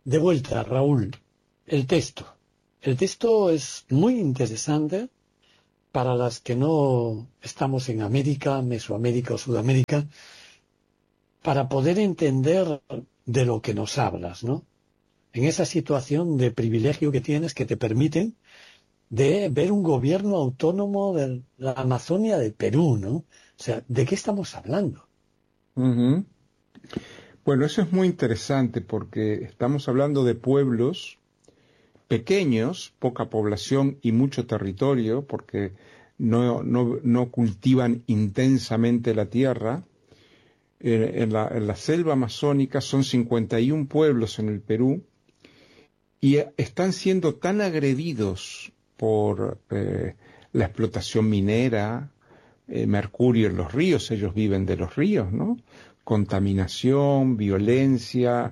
De vuelta, Raúl, el texto. El texto es muy interesante para las que no estamos en América, Mesoamérica o Sudamérica, para poder entender de lo que nos hablas, ¿no? En esa situación de privilegio que tienes que te permite de ver un gobierno autónomo de la Amazonia del Perú, ¿no? O sea, ¿de qué estamos hablando? Ujú. Bueno, eso es muy interesante porque estamos hablando de pueblos pequeños, poca población y mucho territorio, porque no cultivan intensamente la tierra. En la selva amazónica son 51 pueblos en el Perú y están siendo tan agredidos por la explotación minera, mercurio en los ríos, ellos viven de los ríos, ¿no? Contaminación, violencia,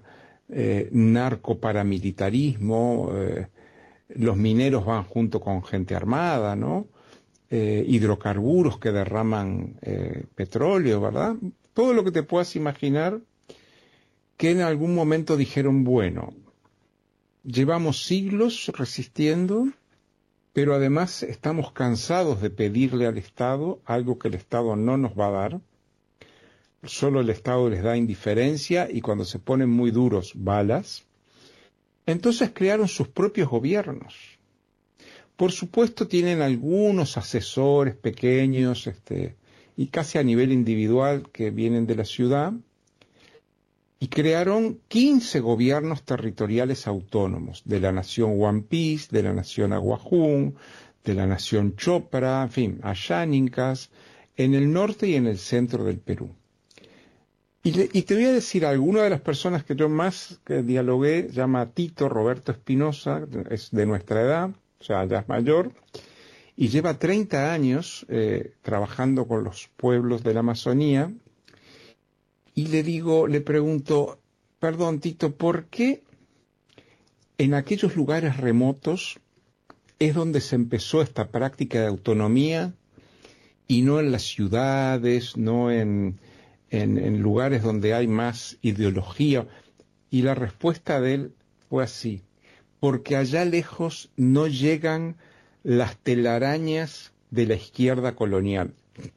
narcoparamilitarismo, los mineros van junto con gente armada, ¿no? Hidrocarburos que derraman petróleo, ¿verdad? Todo lo que te puedas imaginar que en algún momento dijeron, bueno, llevamos siglos resistiendo, pero además estamos cansados de pedirle al Estado algo que el Estado no nos va a dar. Solo el Estado les da indiferencia y cuando se ponen muy duros, balas. Entonces crearon sus propios gobiernos. Por supuesto tienen algunos asesores pequeños, y casi a nivel individual que vienen de la ciudad, y crearon 15 gobiernos territoriales autónomos, de la nación One Piece, de la nación Aguajún, de la nación Chopra, en fin, Ayánicas, en el norte y en el centro del Perú. Y te voy a decir, alguna de las personas que yo más que dialogué, llama Tito Roberto Espinosa, es de nuestra edad, o sea, ya es mayor, y lleva 30 años trabajando con los pueblos de la Amazonía, y le pregunto, perdón Tito, ¿por qué en aquellos lugares remotos es donde se empezó esta práctica de autonomía y no en las ciudades, no en lugares donde hay más ideología? Y la respuesta de él fue así, porque allá lejos no llegan las telarañas de la izquierda colonial.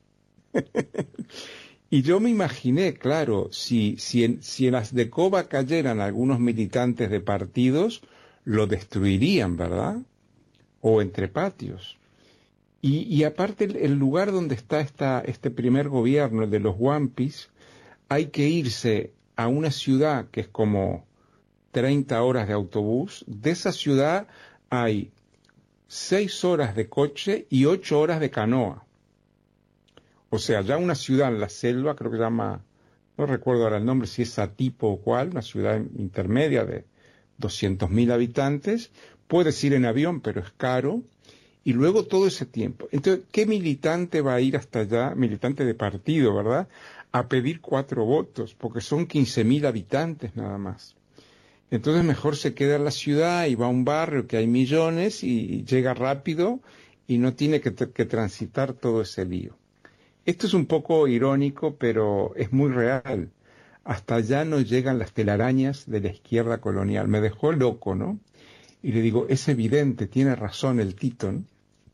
Y yo me imaginé, claro, si en las de Coba cayeran algunos militantes de partidos, lo destruirían, ¿verdad? O entre patios. Y aparte el lugar donde está este primer gobierno, el de los Wampis, hay que irse a una ciudad que es como 30 horas de autobús. De esa ciudad hay 6 horas de coche y 8 horas de canoa. O sea, ya una ciudad en la selva, creo que se llama, no recuerdo ahora el nombre, si es Satipo o cuál, una ciudad intermedia de 200.000 habitantes, puedes ir en avión, pero es caro, y luego todo ese tiempo. Entonces, ¿qué militante va a ir hasta allá, militante de partido, verdad?, a pedir 4 votos, porque son 15.000 habitantes nada más. Entonces mejor se queda en la ciudad y va a un barrio que hay millones y llega rápido y no tiene que transitar todo ese lío. Esto es un poco irónico, pero es muy real. Hasta allá no llegan las telarañas de la izquierda colonial. Me dejó loco, ¿no? Y le digo, es evidente, tiene razón el Tito, ¿no?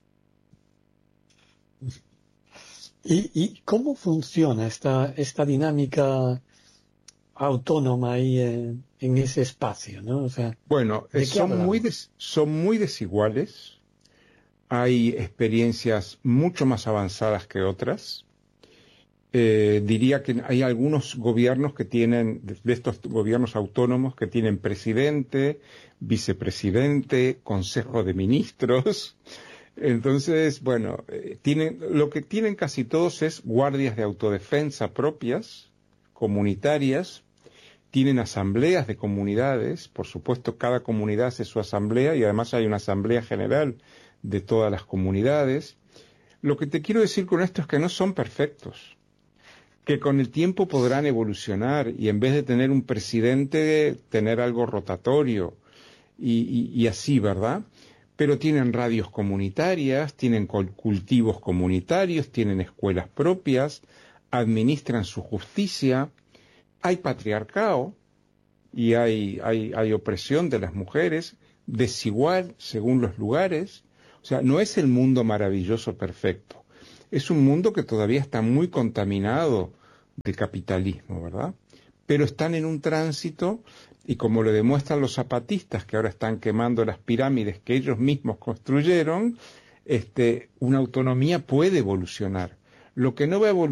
¿Y cómo funciona esta dinámica autónoma ahí en ese espacio, ¿no? O sea, Bueno, ¿de qué hablamos? son muy desiguales. Hay experiencias mucho más avanzadas que otras. Diría que hay algunos gobiernos que tienen, de estos gobiernos autónomos, que tienen presidente, vicepresidente, consejo de ministros. Entonces, bueno, lo que tienen casi todos es guardias de autodefensa propias, comunitarias, tienen asambleas de comunidades, por supuesto cada comunidad hace su asamblea y además hay una asamblea general de todas las comunidades. Lo que te quiero decir con esto es que no son perfectos, que con el tiempo podrán evolucionar y en vez de tener un presidente, tener algo rotatorio y así, ¿verdad? Pero tienen radios comunitarias, tienen cultivos comunitarios, tienen escuelas propias, administran su justicia, hay patriarcado, y hay opresión de las mujeres, desigual según los lugares. O sea, no es el mundo maravilloso perfecto. Es un mundo que todavía está muy contaminado de capitalismo, ¿verdad? Pero están en un tránsito, y como lo demuestran los zapatistas, que ahora están quemando las pirámides que ellos mismos construyeron, una autonomía puede evolucionar. Lo que no va a evolucionar